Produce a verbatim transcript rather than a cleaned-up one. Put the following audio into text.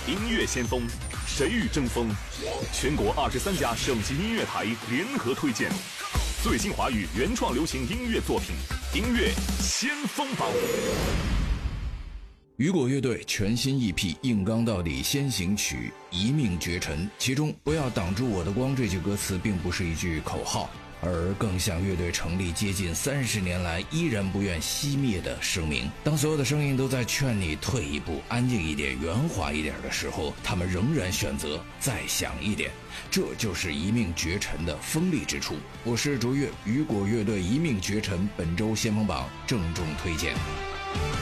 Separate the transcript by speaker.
Speaker 1: 音乐先锋，谁与争锋？全国二十三家省级音乐台联合推荐最新华语原创流行音乐作品，音乐先锋榜。
Speaker 2: 雨果乐队全新 E P《硬刚到底先行曲一命绝尘》，其中不要挡住我的光这句歌词并不是一句口号，而更像乐队成立接近三十年来依然不愿熄灭的声明。当所有的声音都在劝你退一步，安静一点，圆滑一点的时候，他们仍然选择再响一点，这就是一命绝尘的锋利之处。我是卓越，雨果乐队一命绝尘本周先锋榜郑重推荐。